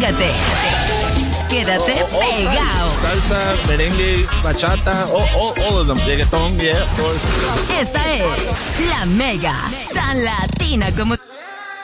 Quédate pegado. Salsa, merengue, bachata, all of them. Reggaeton, yeah, of course. Esta es la Mega, tan latina como